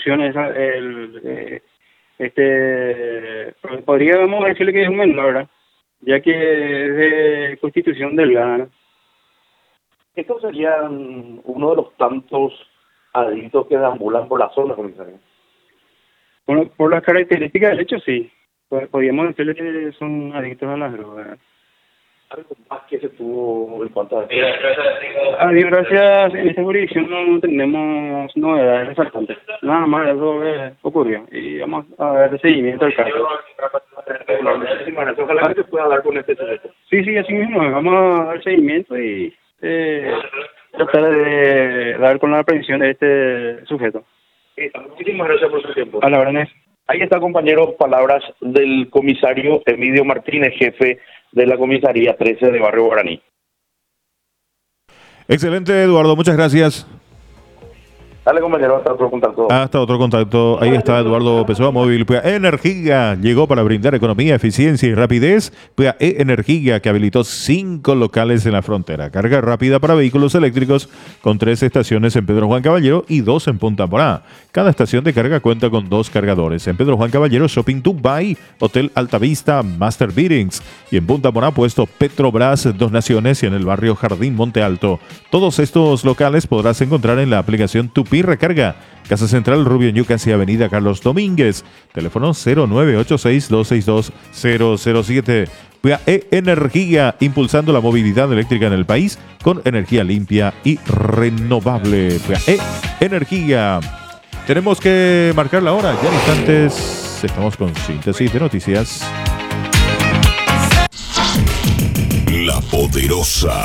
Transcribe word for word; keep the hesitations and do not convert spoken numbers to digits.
constitución esa, el, eh, este, podríamos decirle que es un menor, ¿verdad? Ya que es de constitución delgada, ¿no? Estos serían uno de los tantos adictos que deambulan por la zona, comisario. Bueno, por las características del hecho, sí. Podríamos decirle que son adictos a las drogas. ¿Algo más que se tuvo en cuanto a...? A Dios gracias, en esta jurisdicción no tenemos novedades resaltantes. Nada más eso eh, ocurrió. Y vamos a dar seguimiento al caso. Ojalá que se pueda dar con este sujeto. Sí, sí, así mismo. Vamos a dar seguimiento y eh, tratar de dar con la aprehensión de este sujeto. Muchísimas gracias por su tiempo. A la orden. Ahí está, compañeros, palabras del comisario Emilio Martínez, jefe de la comisaría trece de Barrio Guaraní. Excelente, Eduardo, muchas gracias. Dale, compañero, hasta otro contacto. Hasta otro contacto. Ahí está Eduardo Pessoa, Móvil P A E Energía. Llegó para brindar economía, eficiencia y rapidez. P A E Energía, que habilitó cinco locales en la frontera. Carga rápida para vehículos eléctricos con tres estaciones en Pedro Juan Caballero y dos en Punta Morá. Cada estación de carga cuenta con dos cargadores. En Pedro Juan Caballero, Shopping Dubai, Hotel Altavista, Master Beatings. Y en Punta Morá, puesto Petrobras, Dos Naciones, y en el barrio Jardín Monte Alto. Todos estos locales podrás encontrar en la aplicación Tupi Recarga. Casa Central, Rubio Ñucas y Avenida Carlos Domínguez. Teléfono cero nueve ocho seis, dos seis dos, cero cero siete. P A E Energía, impulsando la movilidad eléctrica en el país con energía limpia y renovable. P A E Energía. Tenemos que marcar la hora. Ya en instantes estamos con síntesis de noticias. La Poderosa.